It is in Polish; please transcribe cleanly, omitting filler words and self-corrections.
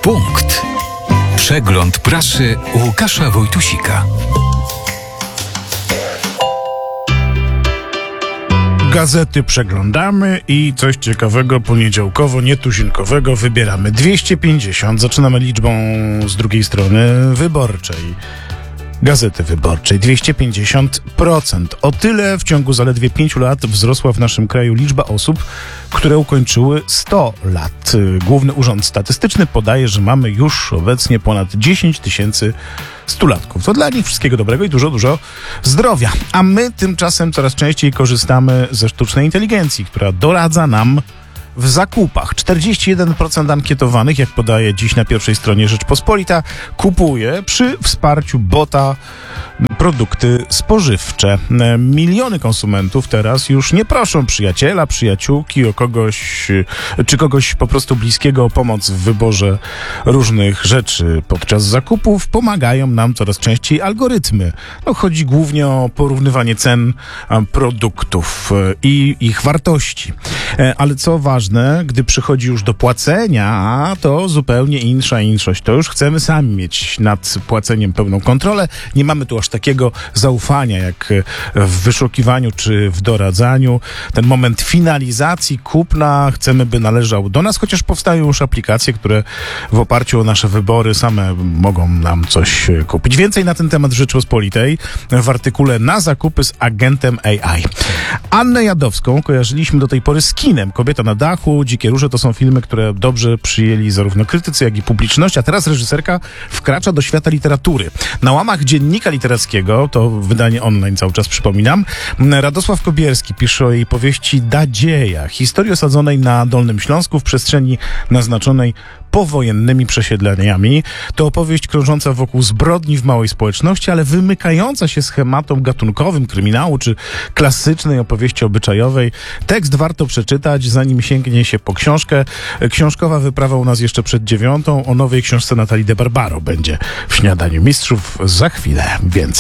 punkt. Przegląd prasy Łukasza Wojtusika. Gazety przeglądamy i coś ciekawego poniedziałkowo, nietuzinkowego wybieramy. 250, zaczynamy liczbą z drugiej strony wyborczej. Gazety Wyborczej 250%. O tyle w ciągu zaledwie 5 lat wzrosła w naszym kraju liczba osób, które ukończyły 100 lat. Główny Urząd Statystyczny podaje, że mamy już obecnie ponad 10 tysięcy stulatków. To dla nich wszystkiego dobrego i dużo zdrowia. A my tymczasem coraz częściej korzystamy ze sztucznej inteligencji, która doradza nam w zakupach. 41% ankietowanych, jak podaje dziś na pierwszej stronie Rzeczpospolita, kupuje przy wsparciu bota produkty spożywcze. Miliony konsumentów teraz już nie proszą przyjaciela, przyjaciółki o kogoś, czy kogoś po prostu bliskiego o pomoc w wyborze różnych rzeczy. Podczas zakupów pomagają nam coraz częściej algorytmy. Chodzi głównie o porównywanie cen produktów i ich wartości. Ale co ważne, gdy przychodzi już do płacenia, to zupełnie inszość. To już chcemy sami mieć nad płaceniem pełną kontrolę. Nie mamy tu aż takiego zaufania jak w wyszukiwaniu czy w doradzaniu. Ten moment finalizacji kupna chcemy, by należał do nas, chociaż powstają już aplikacje, które w oparciu o nasze wybory same mogą nam coś kupić. Więcej na ten temat w Rzeczpospolitej w artykule Na zakupy z agentem AI. Annę Jadowską kojarzyliśmy do tej pory z kinem. Kobieta na dachu, Dzikie róże to są filmy, które dobrze przyjęli zarówno krytycy, jak i publiczność, a teraz reżyserka wkracza do świata literatury. Na łamach Dziennika Literackiego, to wydanie online cały czas przypominam, Radosław Kobierski pisze o jej powieści Dadzieja, historii osadzonej na Dolnym Śląsku w przestrzeni naznaczonej powojennymi przesiedleniami. To opowieść krążąca wokół zbrodni w małej społeczności, ale wymykająca się schematom gatunkowym kryminału czy klasycznej opowieści obyczajowej. Tekst warto przeczytać, zanim sięgnie się po książkę. Książkowa wyprawa u nas jeszcze przed 9:00. O nowej książce Natalii de Barbaro będzie w Śniadaniu Mistrzów za chwilę więcej.